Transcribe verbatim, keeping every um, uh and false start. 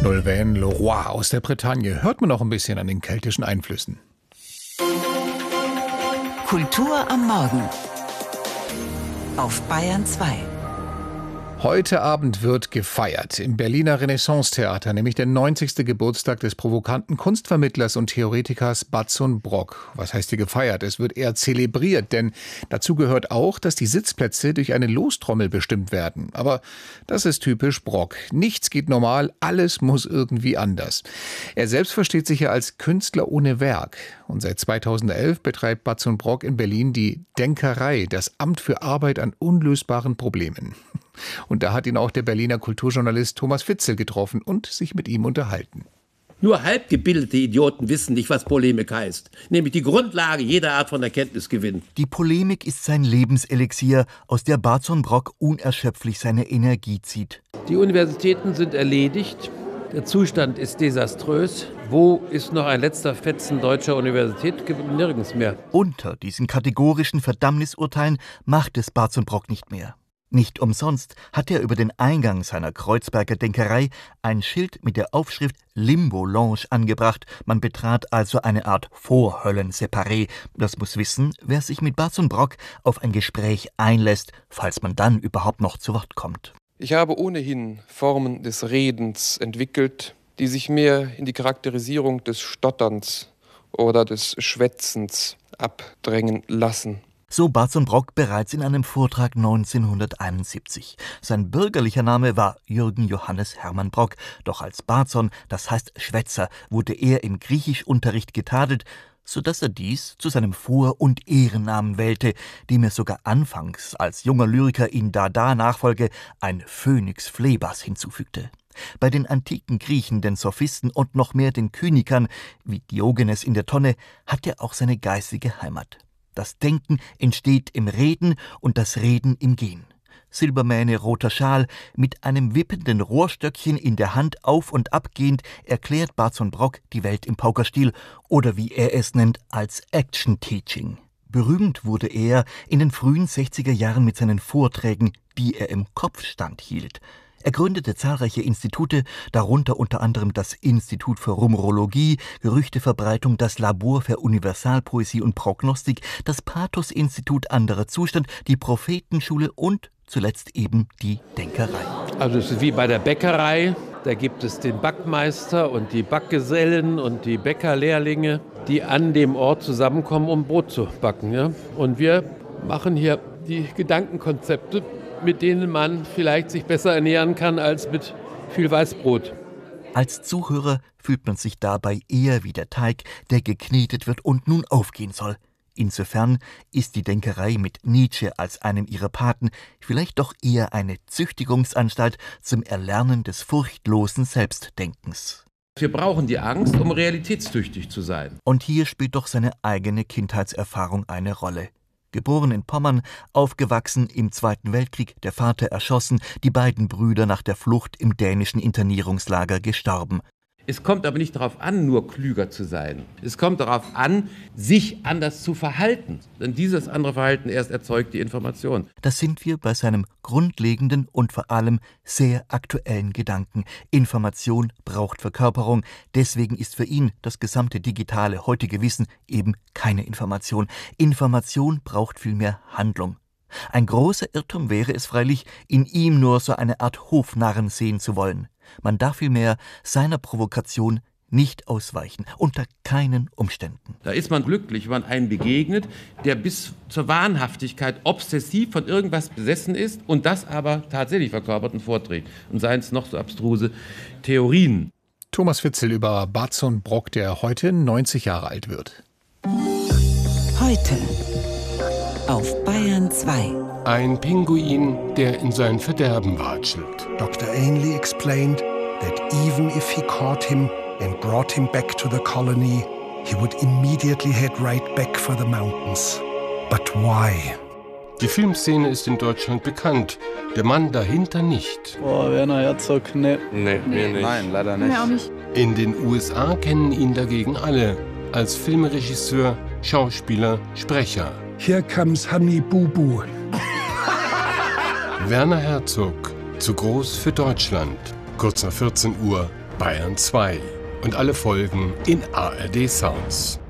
Nolwenn Leroy aus der Bretagne. Hört man noch ein bisschen an den keltischen Einflüssen. Kultur am Morgen auf Bayern zwei. Heute Abend wird gefeiert im Berliner Renaissance-Theater, nämlich der neunzigste Geburtstag des provokanten Kunstvermittlers und Theoretikers Bazon Brok. Was heißt hier gefeiert? Es wird eher zelebriert, denn dazu gehört auch, dass die Sitzplätze durch eine Lostrommel bestimmt werden. Aber das ist typisch Brok. Nichts geht normal, alles muss irgendwie anders. Er selbst versteht sich ja als Künstler ohne Werk. Und seit zweitausendelf betreibt Bazon Brok in Berlin die Denkerei, das Amt für Arbeit an unlösbaren Problemen. Und da hat ihn auch der Berliner Kulturjournalist Thomas Witzel getroffen und sich mit ihm unterhalten. Nur halb gebildete Idioten wissen nicht, was Polemik heißt. Nämlich die Grundlage jeder Art von Erkenntnisgewinn. Die Polemik ist sein Lebenselixier, aus der Bazon Brok unerschöpflich seine Energie zieht. Die Universitäten sind erledigt. Der Zustand ist desaströs. Wo ist noch ein letzter Fetzen deutscher Universität? Gibt nirgends mehr. Unter diesen kategorischen Verdammnisurteilen macht es Bazon Brok nicht mehr. Nicht umsonst hat er über den Eingang seiner Kreuzberger Denkerei ein Schild mit der Aufschrift Limbo Lounge angebracht. Man betrat also eine Art Vorhöllen-Separé. Das muss wissen, wer sich mit Bazon Brok auf ein Gespräch einlässt, falls man dann überhaupt noch zu Wort kommt. Ich habe ohnehin Formen des Redens entwickelt, die sich mehr in die Charakterisierung des Stotterns oder des Schwätzens abdrängen lassen. So Bazon Brok bereits in einem Vortrag neunzehnhunderteinundsiebzig. Sein bürgerlicher Name war Jürgen Johannes Hermann Brok, doch als Bazon, das heißt Schwätzer, wurde er im Griechischunterricht getadelt, so dass er dies zu seinem Vor- und Ehrennamen wählte, dem er sogar anfangs als junger Lyriker in Dada-Nachfolge ein Phönix Phlebas hinzufügte. Bei den antiken Griechen, den Sophisten und noch mehr den Kynikern, wie Diogenes in der Tonne, hat er auch seine geistige Heimat. Das Denken entsteht im Reden und das Reden im Gehen. Silbermähne, roter Schal, mit einem wippenden Rohrstöckchen in der Hand auf- und abgehend erklärt Bazon Brok die Welt im Paukerstil oder wie er es nennt, als Action-Teaching. Berühmt wurde er in den frühen sechziger Jahren mit seinen Vorträgen, die er im Kopfstand hielt. Er gründete zahlreiche Institute, darunter unter anderem das Institut für Rumorologie, Gerüchteverbreitung, das Labor für Universalpoesie und Prognostik, das Pathos-Institut Anderer Zustand, die Prophetenschule und zuletzt eben die Denkerei. Also es ist wie bei der Bäckerei. Da gibt es den Backmeister und die Backgesellen und die Bäckerlehrlinge, die an dem Ort zusammenkommen, um Brot zu backen. Ja? Und wir machen hier die Gedankenkonzepte, mit denen man vielleicht sich besser ernähren kann als mit viel Weißbrot. Als Zuhörer fühlt man sich dabei eher wie der Teig, der geknetet wird und nun aufgehen soll. Insofern ist die Denkerei mit Nietzsche als einem ihrer Paten vielleicht doch eher eine Züchtigungsanstalt zum Erlernen des furchtlosen Selbstdenkens. Wir brauchen die Angst, um realitätstüchtig zu sein. Und hier spielt doch seine eigene Kindheitserfahrung eine Rolle. Geboren in Pommern, aufgewachsen im Zweiten Weltkrieg, der Vater erschossen, die beiden Brüder nach der Flucht im dänischen Internierungslager gestorben. Es kommt aber nicht darauf an, nur klüger zu sein. Es kommt darauf an, sich anders zu verhalten. Denn dieses andere Verhalten erst erzeugt die Information. Das sind wir bei seinem grundlegenden und vor allem sehr aktuellen Gedanken. Information braucht Verkörperung. Deswegen ist für ihn das gesamte digitale heutige Wissen eben keine Information. Information braucht vielmehr Handlung. Ein großer Irrtum wäre es freilich, in ihm nur so eine Art Hofnarren sehen zu wollen. Man darf vielmehr seiner Provokation nicht ausweichen, unter keinen Umständen. Da ist man glücklich, wenn man einem begegnet, der bis zur Wahnhaftigkeit obsessiv von irgendwas besessen ist und das aber tatsächlich verkörpert und vorträgt. Und seien es noch so abstruse Theorien. Thomas Witzel über Bazon Brok, der heute neunzig Jahre alt wird. Heute auf Bayern zwei. Ein Pinguin, der in sein Verderben watschelt. Doctor Ainley explained that even if he caught him and brought him back to the colony, he would immediately head right back for the mountains. But why? Die Filmszene ist in Deutschland bekannt, der Mann dahinter nicht. Oh, Werner Herzog, ne. Nee, mir nicht. Nein, leider nicht. Nee, auch nicht. In den U S A kennen ihn dagegen alle, als Filmregisseur, Schauspieler, Sprecher. Here comes Honey Boo Boo. Werner Herzog, zu groß für Deutschland. Kurz nach vierzehn Uhr Bayern zwei und alle Folgen in A R D Sounds.